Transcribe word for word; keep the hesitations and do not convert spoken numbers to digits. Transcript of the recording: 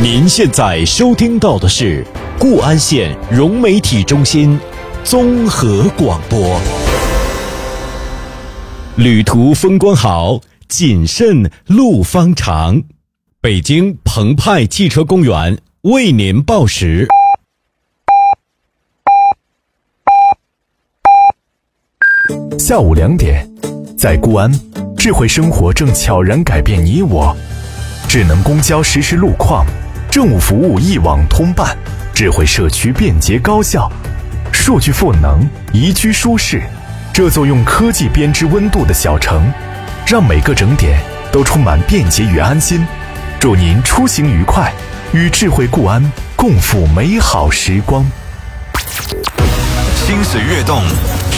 您现在收听到的是固安县融媒体中心综合广播。旅途风光好，谨慎路方长。北京澎湃汽车公园为您报时。 下午两点，在固安，智慧生活正悄然改变你我。智能公交实时路况，政务服务一网通办，智慧社区便捷高效，数据赋能，宜居舒适。这座用科技编织温度的小城，让每个整点都充满便捷与安心。祝您出行愉快，与智慧固安共赴美好时光。 心水跃动，